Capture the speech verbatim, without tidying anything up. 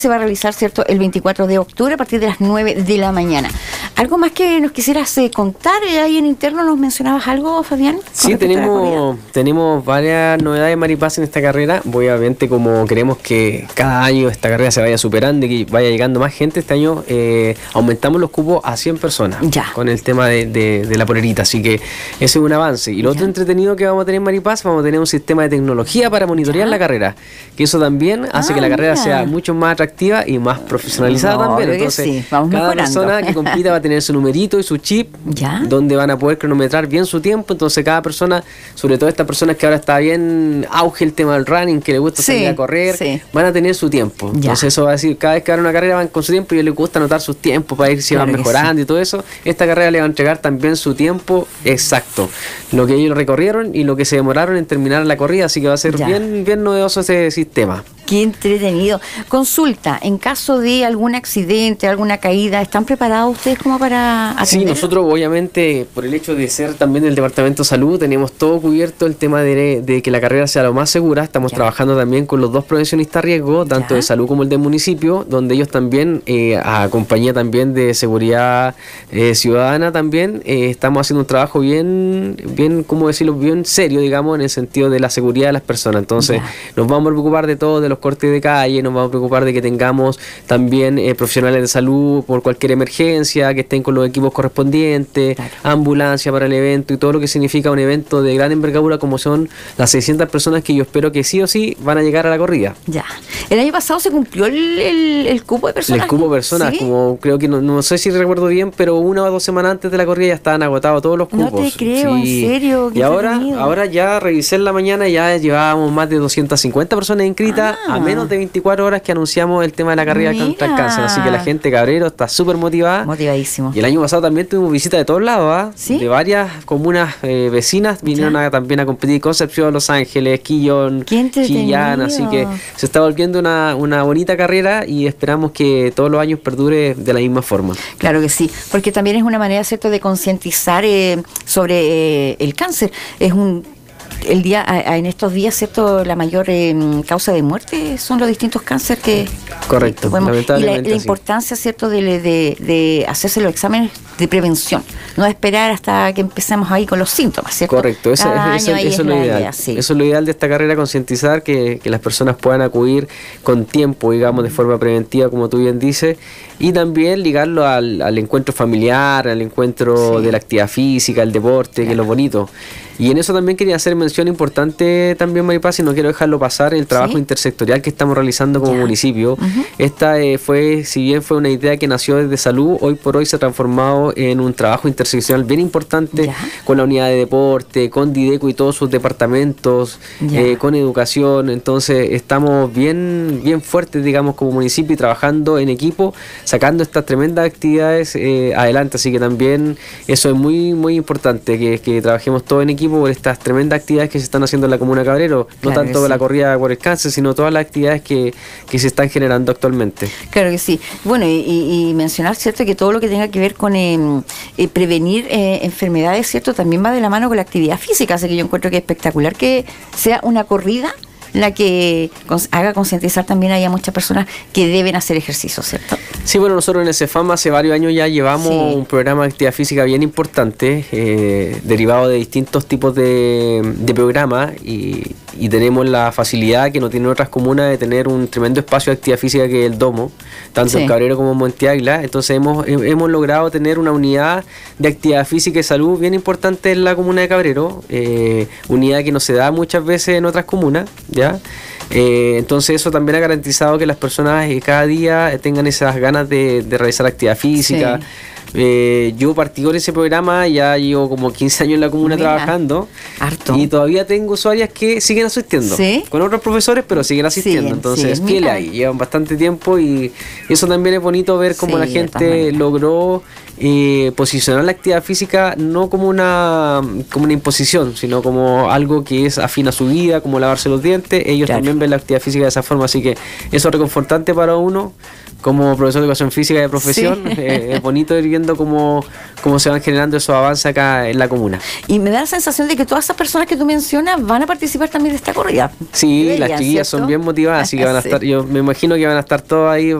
se va a realizar, ¿cierto?, el veinticuatro de octubre a partir de las nueve de la mañana. ¿Algo más que nos quisieras eh, contar? Ahí en interno nos mencionabas algo, Fabián. Sí, tenemos, tenemos varias novedades, Maripaz, en esta carrera. Obviamente, como queremos que cada año esta carrera se vaya superando y que vaya llegando más gente, este año eh, aumentamos los cupos a cien personas ya. con el tema de, de, de la polerita. Así que ese es un avance. Y lo ya. otro entretenido que vamos a tener, Maripaz, vamos a tener un sistema de tecnología para monitorear ya. la carrera. Que eso también hace ah, que la carrera mira. sea mucho más atractiva y más profesionalizada no, también. Entonces, sí. Vamos cada mejorando. persona que compita va a tener su numerito y su chip, ¿ya? donde van a poder cronometrar bien su tiempo. Entonces, cada persona, sobre todo estas personas que ahora está bien auge el tema del running, que les gusta sí, salir a correr, sí. van a tener su tiempo. Ya. Entonces, eso va a decir, cada vez que van a una carrera van con su tiempo y a ellos les gusta anotar sus tiempos para ir si claro van mejorando sí. y todo eso. Esta carrera le va a entregar también su tiempo exacto, lo que ellos recorrieron y lo que se demoraron en terminar la corrida. Así que va a ser bien, bien novedoso ese sistema. Qué entretenido. Consulta, en caso de algún accidente, alguna caída, ¿están preparados ustedes como para atender? Sí, nosotros obviamente, por el hecho de ser también del Departamento de Salud, tenemos todo cubierto el tema de, de que la carrera sea lo más segura. Estamos ya. trabajando también con los dos prevencionistas riesgo, tanto ya. de salud como el del municipio, donde ellos también, eh, a compañía también de seguridad eh, ciudadana también, eh, estamos haciendo un trabajo bien, bien, ¿cómo decirlo?, bien serio, digamos, en el sentido de la seguridad de las personas. Entonces, ya. nos vamos a preocupar de todo, de los cortes de calle, nos vamos a preocupar de que tengamos también eh, profesionales de salud por cualquier emergencia, que estén con los equipos correspondientes, claro. ambulancia para el evento y todo lo que significa un evento de gran envergadura como son las seiscientas personas que yo espero que sí o sí van a llegar a la corrida. Ya. El año pasado se cumplió el, el, el cupo de personas. El cupo de personas, ¿sí? como creo que no, no sé si recuerdo bien, pero una o dos semanas antes de la corrida ya estaban agotados todos los cupos. No te creo, sí. en serio. Y ahora, ahora ya revisé en la mañana, ya llevábamos más de doscientas cincuenta personas inscritas ah. a menos de veinticuatro horas que anunciamos el tema de la carrera Mira. contra el cáncer. Así que la gente Cabrero está súper motivada. Motivadísimo. Y el año pasado también tuvimos visita de todos lados, ¿eh? ¿Sí? De varias comunas eh, vecinas. Vinieron a, también a competir Concepción, Los Ángeles, Quillón, Chillán. Así que se está volviendo una, una bonita carrera y esperamos que todos los años perdure de la misma forma. Claro que sí, porque también es una manera, ¿cierto?, de concientizar eh, sobre eh, el cáncer. Es un el día en estos días, ¿cierto?, la mayor eh, causa de muerte son los distintos cánceres que correcto, que lamentablemente y la, la importancia, sí. ¿cierto?, de, de, de hacerse los exámenes de prevención, no esperar hasta que empecemos ahí con los síntomas, ¿cierto? Correcto, eso, eso, eso, eso es lo ideal. Idea, sí. Eso es lo ideal de esta carrera, concientizar que, que las personas puedan acudir con tiempo, digamos, de forma preventiva, como tú bien dices, y también ligarlo al, al encuentro familiar, al encuentro sí. de la actividad física, el deporte, claro. que es lo bonito. Y en eso también quería hacer mención importante también, Maripaz, y no quiero dejarlo pasar, el trabajo ¿Sí? intersectorial que estamos realizando como ya. municipio. Uh-huh. Esta eh, fue, si bien fue una idea que nació desde salud, hoy por hoy se ha transformado en un trabajo interseccional bien importante ya. con la unidad de deporte, con Dideco y todos sus departamentos, eh, con educación. Entonces estamos bien, bien fuertes, digamos, como municipio y trabajando en equipo, sacando estas tremendas actividades eh, adelante. Así que también eso es muy, muy importante, que, que trabajemos todos en equipo por estas tremendas actividades que se están haciendo en la comuna de Cabrero, no claro tanto sí. la corrida por el cáncer, sino todas las actividades que, que se están generando actualmente. Claro que sí. Bueno, y, y mencionar, ¿cierto?, que todo lo que tenga que ver con eh, eh, prevenir eh, enfermedades, ¿cierto?, también va de la mano con la actividad física, así que yo encuentro que es espectacular que sea una corrida la que haga concientizar también a muchas personas que deben hacer ejercicio, ¿cierto? Sí, bueno, nosotros en el CEFAM hace varios años ya llevamos sí. un programa de actividad física bien importante, eh, derivado de distintos tipos de, de programas y, y tenemos la facilidad que no tienen otras comunas de tener un tremendo espacio de actividad física que es el Domo, tanto sí. en Cabrero como en Monte Águila. Entonces hemos, hemos logrado tener una unidad de actividad física y salud bien importante en la comuna de Cabrero, eh, unidad que no se da muchas veces en otras comunas, ¿ya? Eh, entonces eso también ha garantizado que las personas eh, cada día tengan esas ganas de, de realizar actividad física. Sí. Eh, yo partí con ese programa, ya llevo como quince años en la comuna Mira, trabajando harto. Y todavía tengo usuarias que siguen asistiendo, ¿sí? Con otros profesores, pero siguen asistiendo, sí, entonces sí, fieles ahí, llevan bastante tiempo y eso también es bonito ver cómo sí, la gente logró eh, posicionar la actividad física no como una como una imposición, sino como algo que es afín a su vida, como lavarse los dientes. Ellos claro. también ven la actividad física de esa forma, así que eso es reconfortante para uno como profesor de educación física de profesión, sí. eh, es bonito ir viendo cómo, cómo se van generando esos avances acá en la comuna. Y me da la sensación de que todas esas personas que tú mencionas van a participar también de esta corrida. Sí, Deberían, las chiquillas, ¿cierto?, son bien motivadas, así que van a estar, sí. yo me imagino que van a estar todos ahí